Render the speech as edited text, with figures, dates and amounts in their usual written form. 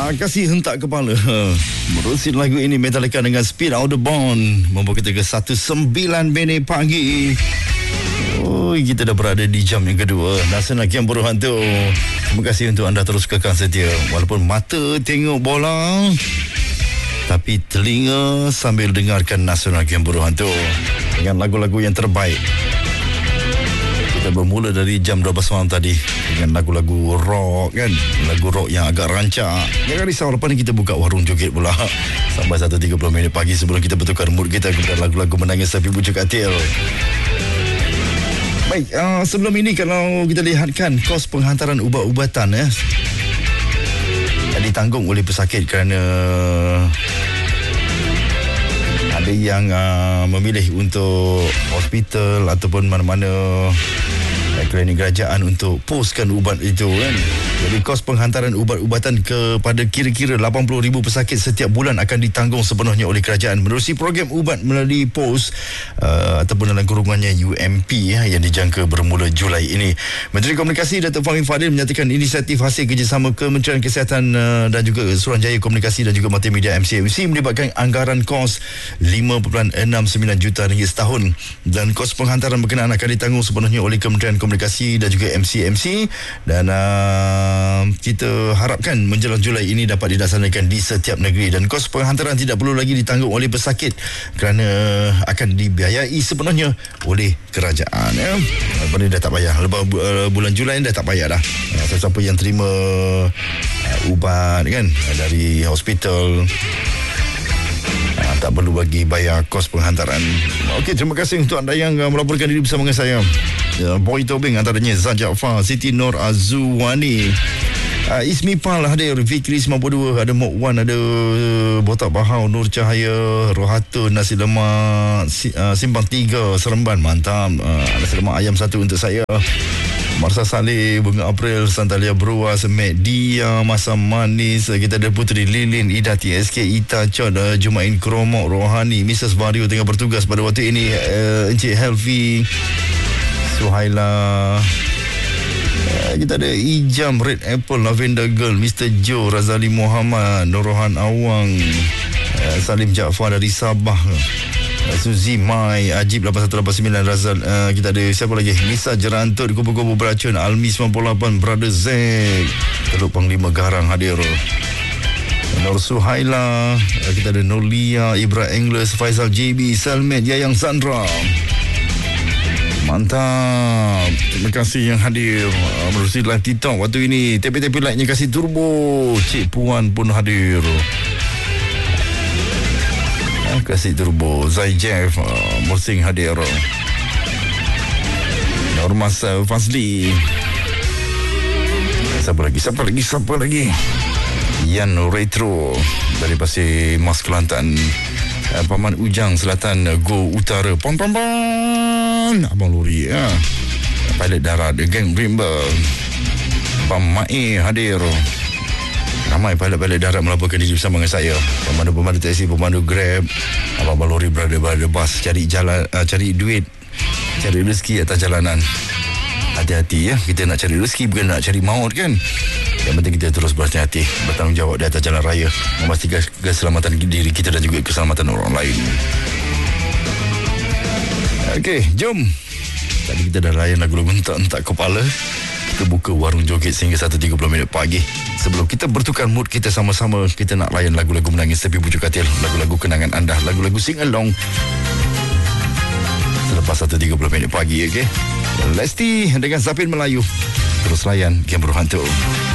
Kasih hentak kepala. Menerusi lagu ini Metallica dengan Speed Out the Bond membawa kita ke 19 minit pagi. Oh, kita dah berada di jam yang kedua Nasional Kian Buruh Hantu. Terima kasih untuk anda terus kekal setia. Walaupun mata tengok bola, tapi telinga sambil dengarkan Nasional Kian Buruh Hantu dengan lagu-lagu yang terbaik. Kita bermula dari jam 12 malam tadi dengan lagu-lagu rock kan, lagu rock yang agak rancak. Jangan risau, lepas ni kita buka warung joget pula sampai 1.30 minit pagi sebelum kita bertukar mood kita kepada lagu-lagu menangis tapi bujuk katil. Baik, sebelum ini kalau kita lihatkan kos penghantaran ubat-ubatan ditanggung oleh pesakit kerana ada yang memilih untuk hospital ataupun mana-mana klinik kerajaan untuk postkan ubat itu kan. Jadi kos penghantaran ubat-ubatan kepada kira-kira 80,000 pesakit setiap bulan akan ditanggung sepenuhnya oleh kerajaan menerusi program ubat melalui pos ataupun dalam kurungannya UMP yang dijangka bermula Julai ini. Menteri Komunikasi Datuk Fahmi Fadil menyatakan inisiatif hasil kerjasama Kementerian Kesihatan dan juga Suruhanjaya Komunikasi dan juga Multimedia MCMC melibatkan anggaran kos RM5.69 juta setahun dan kos penghantaran berkenaan akan ditanggung sepenuhnya oleh Kementerian Komunikasi dan juga MCMC dan kita harapkan menjelang Julai ini dapat dilaksanakan di setiap negeri dan kos penghantaran tidak perlu lagi ditanggung oleh pesakit kerana akan dibiayai sepenuhnya oleh kerajaan lepas ni dah tak payah, lepas bulan Julai dah tak payah dah. Siapa yang terima ubat kan dari hospital tak perlu bagi bayar kos penghantaran. Okey, terima kasih untuk anda yang melaporkan diri bersama dengan saya. Boy Tobing antaranya Zan Jaafar, Siti Nur Azuwani, Ismi Pal hadir, Fikri 92, ada Mok Wan, ada Botak Bahau, Nur Cahaya, Rohatun, nasi lemak Simpang 3 Seremban, mantap. Nasi lemak ayam 1 untuk saya. Marsa Saleh, Bunga April, Santalia Berua, Semek Dia, Masam Manis. Kita ada Putri Lilin, Ida TSK, Ita Chod, Jumain Kromok, Rohani, Mrs. Vario tengah bertugas pada waktu ini, Encik Helvi, Suhaila. Kita ada Ijam, Red Apple, Lavender Girl, Mr. Joe, Razali Muhammad, Norohan Awang, Salim Jaafar dari Sabah, Suzy Mai, Ajib 8189, Razal. Kita ada siapa lagi? Nisa Jerantut, Kubu-Kubu Beracun, Almi 98, Brother Zack, Teluk Panglima Garang hadir, Nur Suhaila. Kita ada Nolia, Ibra Engles, Faisal JB, Salmet, Yayang Sandra. Mantap. Terima kasih yang hadir menerusi live TikTok waktu ini. Tepi-tepi like-nya kasih turbo. Cik Puan pun hadir, kasih turbo. Zai Jeff Morsing hadir, Normas Fazli. Siapa lagi? Yan Retro dari Pasir Mas Kelantan, Paman Ujang Selatan, Go Utara, Pon Abang Lori Pilot Darat, Gang Brimble, Pam Mae hadir. Ramai pilot-pilot darat melaporkan diri bersama dengan saya. Pemandu-pemandu taksi, pemandu Grab, abang lori, brother bus, cari jalan, cari duit, cari rezeki atas jalanan. Hati-hati kita nak cari rezeki, bukan nak cari maut kan. Yang penting kita terus berhati-hati, bertanggungjawab di atas jalan raya, memastikan keselamatan diri kita dan juga keselamatan orang lain. Okey, jom. Tadi kita dah layan lagu-lagu entak kepala. Kita buka warung joget sehingga 1.30 minit pagi. Sebelum kita bertukar mood kita sama-sama, kita nak layan lagu-lagu menangis tapi bujuk katil, lagu-lagu kenangan anda, lagu-lagu sing along selepas 1.30 minit pagi. Okey, Lesti dengan Zapin Melayu. Terus layan Game Buruh Hantu.